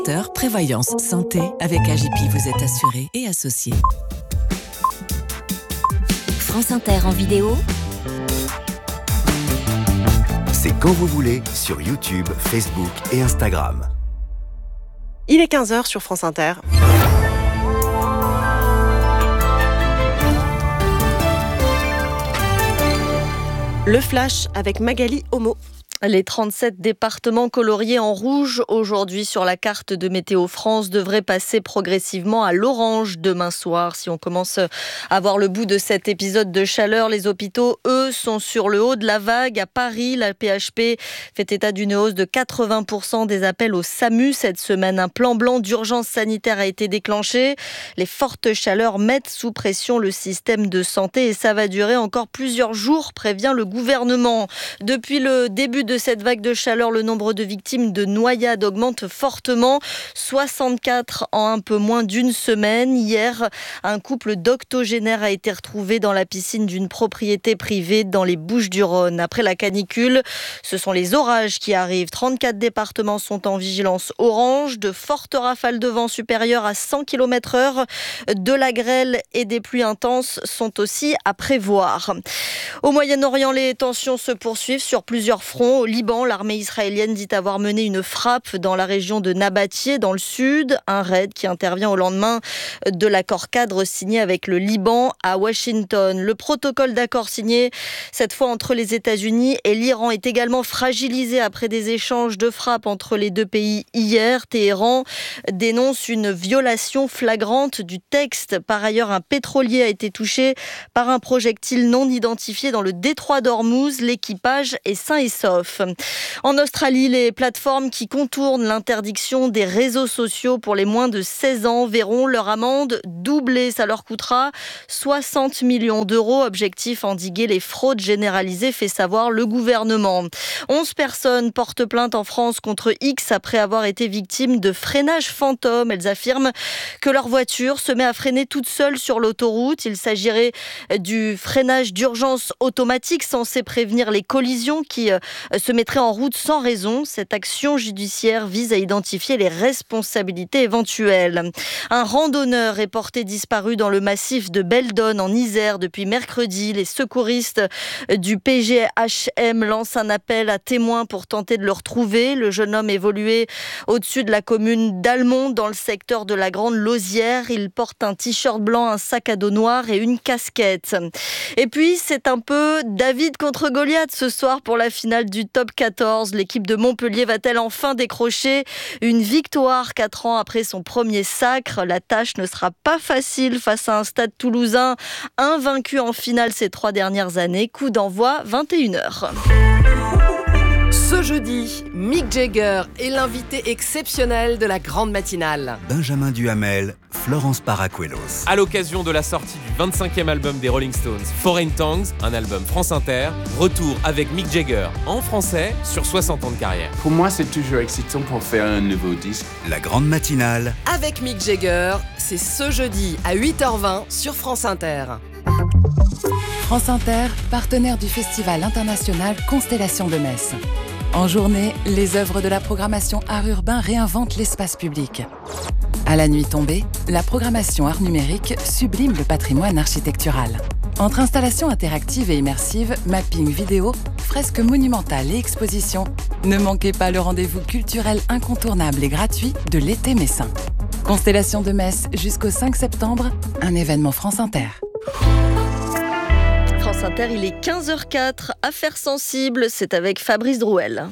Prévoyance santé, avec AGP, vous êtes assuré et associé. France Inter en vidéo. C'est quand vous voulez sur YouTube, Facebook et Instagram. Il est 15h sur France Inter. Le Flash avec Magali Homo. Les 37 départements coloriés en rouge aujourd'hui sur la carte de Météo France devraient passer progressivement à l'orange demain soir. Si on commence à voir le bout de cet épisode de chaleur, les hôpitaux, eux, sont sur le haut de la vague. À Paris, la PHP fait état d'une hausse de 80% des appels au SAMU cette semaine. Un plan blanc d'urgence sanitaire a été déclenché. Les fortes chaleurs mettent sous pression le système de santé et ça va durer encore plusieurs jours, prévient le gouvernement. Depuis le début de cette vague de chaleur, le nombre de victimes de noyades augmente fortement. 64 en un peu moins d'une semaine. Hier, un couple d'octogénaires a été retrouvé dans la piscine d'une propriété privée dans les Bouches-du-Rhône. Après la canicule, ce sont les orages qui arrivent. 34 départements sont en vigilance orange. De fortes rafales de vent supérieures à 100 km/h. De la grêle et des pluies intenses sont aussi à prévoir. Au Moyen-Orient, les tensions se poursuivent sur plusieurs fronts. Au Liban, l'armée israélienne dit avoir mené une frappe dans la région de Nabatieh, dans le sud. Un raid qui intervient au lendemain de l'accord cadre signé avec le Liban à Washington. Le protocole d'accord signé, cette fois entre les États-Unis et l'Iran, est également fragilisé après des échanges de frappes entre les deux pays hier. Téhéran dénonce une violation flagrante du texte. Par ailleurs, un pétrolier a été touché par un projectile non identifié dans le détroit d'Ormuz. L'équipage est sain et sauf. En Australie, les plateformes qui contournent l'interdiction des réseaux sociaux pour les moins de 16 ans verront leur amende doubler. Ça leur coûtera 60 millions d'euros. Objectif, endiguer les fraudes généralisées, fait savoir le gouvernement. 11 personnes portent plainte en France contre X après avoir été victimes de freinage fantôme. Elles affirment que leur voiture se met à freiner toute seule sur l'autoroute. Il s'agirait du freinage d'urgence automatique censé prévenir les collisions qui se mettrait en route sans raison. Cette action judiciaire vise à identifier les responsabilités éventuelles. Un randonneur est porté disparu dans le massif de Beldon en Isère depuis mercredi. Les secouristes du PGHM lancent un appel à témoins pour tenter de le retrouver. Le jeune homme évoluait au-dessus de la commune d'Almont dans le secteur de la Grande Lausière. Il porte un t-shirt blanc, un sac à dos noir et une casquette. Et puis c'est un peu David contre Goliath ce soir pour la finale du Top 14. L'équipe de Montpellier va-t-elle enfin décrocher une victoire 4 ans après son premier sacre? La tâche ne sera pas facile face à un Stade Toulousain invaincu en finale ces 3 dernières années. Coup d'envoi 21h. Ce jeudi, Mick Jagger est l'invité exceptionnel de la grande matinale. Benjamin Duhamel, Florence Paracuelos. À l'occasion de la sortie du 25e album des Rolling Stones, Foreign Tongues, un album France Inter, retour avec Mick Jagger en français sur 60 ans de carrière. Pour moi, c'est toujours excitant pour faire un nouveau disque. La grande matinale. Avec Mick Jagger, c'est ce jeudi à 8h20 sur France Inter. France Inter, partenaire du Festival international Constellation de Metz. En journée, les œuvres de la programmation art urbain réinventent l'espace public. À la nuit tombée, la programmation art numérique sublime le patrimoine architectural. Entre installations interactives et immersives, mapping vidéo, fresques monumentales et expositions, ne manquez pas le rendez-vous culturel incontournable et gratuit de l'été messin. Constellation de Metz jusqu'au 5 septembre, un événement France Inter. France Inter, il est 15h04. Affaires sensibles, c'est avec Fabrice Drouel.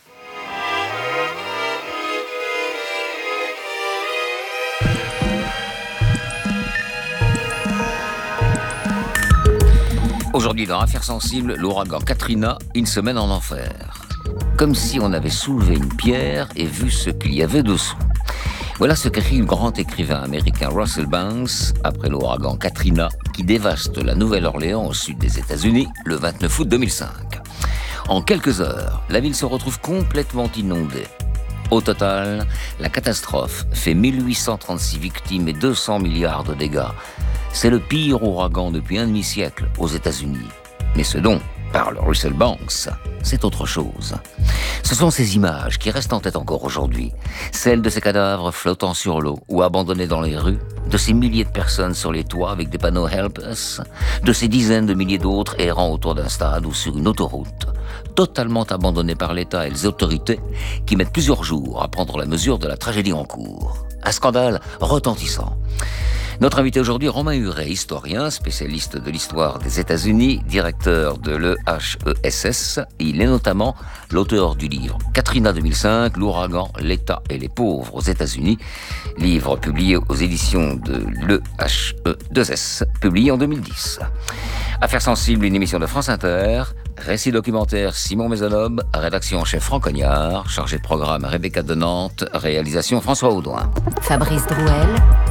Aujourd'hui dans Affaires sensibles, l'ouragan Katrina, une semaine en enfer. Comme si on avait soulevé une pierre et vu ce qu'il y avait dessous. Voilà ce qu'écrit le grand écrivain américain Russell Banks après l'ouragan Katrina qui dévaste la Nouvelle-Orléans au sud des États-Unis le 29 août 2005. En quelques heures, la ville se retrouve complètement inondée. Au total, la catastrophe fait 1836 victimes et 200 milliards de dégâts. C'est le pire ouragan depuis un demi-siècle aux États-Unis. Mais ce dont parle Russell Banks, c'est autre chose. Ce sont ces images qui restent en tête encore aujourd'hui. Celles de ces cadavres flottant sur l'eau ou abandonnés dans les rues, de ces milliers de personnes sur les toits avec des panneaux Help Us, de ces dizaines de milliers d'autres errant autour d'un stade ou sur une autoroute, totalement abandonnés par l'État et les autorités qui mettent plusieurs jours à prendre la mesure de la tragédie en cours. Un scandale retentissant. Notre invité aujourd'hui, Romain Huret, historien, spécialiste de l'histoire des États-Unis, directeur de l'EHESS. Il est notamment l'auteur du livre Katrina 2005, l'ouragan, l'État et les pauvres aux États-Unis, livre publié aux éditions de l'EHE2S, publié en 2010. Affaires sensibles, une émission de France Inter. Récit documentaire Simon Maisonneuve, rédaction en chef Franck Cognard, chargé de programme Rebecca de Nantes, réalisation François Audouin. Fabrice Drouel.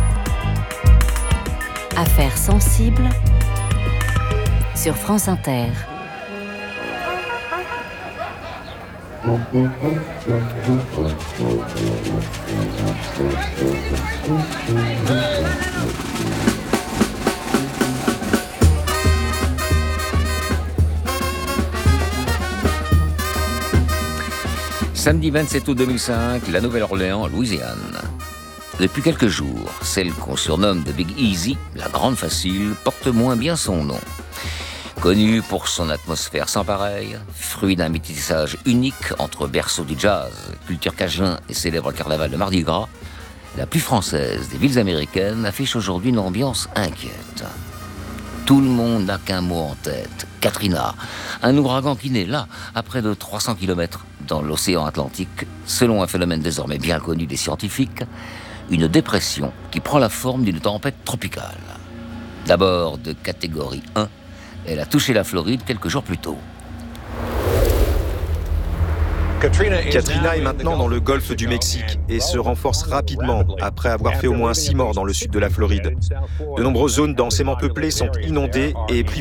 Affaires sensibles sur France Inter. Samedi 27 août 2005, la Nouvelle-Orléans, Louisiane. Depuis quelques jours, celle qu'on surnomme The Big Easy, la Grande Facile, porte moins bien son nom. Connue pour son atmosphère sans pareil, fruit d'un métissage unique entre berceau du jazz, culture cajun et célèbre carnaval de Mardi Gras, la plus française des villes américaines affiche aujourd'hui une ambiance inquiète. Tout le monde n'a qu'un mot en tête, Katrina, un ouragan qui naît là, à près de 300 km dans l'océan Atlantique, selon un phénomène désormais bien connu des scientifiques, une dépression qui prend la forme d'une tempête tropicale. D'abord de catégorie 1, elle a touché la Floride quelques jours plus tôt. Katrina est maintenant dans le golfe du Mexique et se renforce rapidement après avoir fait au moins 6 morts dans le sud de la Floride. De nombreuses zones densément peuplées sont inondées et privées